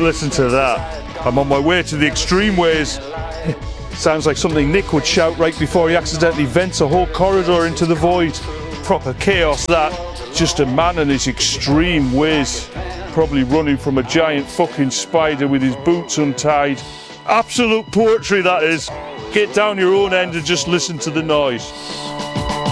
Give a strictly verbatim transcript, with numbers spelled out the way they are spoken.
Listen to that. I'm on my way to the extreme ways. Sounds like something Nick would shout right before he accidentally vents a whole corridor into the void. Proper chaos, that. Just a man in his extreme ways. Probably running from a giant fucking spider with his boots untied. Absolute poetry, that is. Get down your own end and just listen to the noise.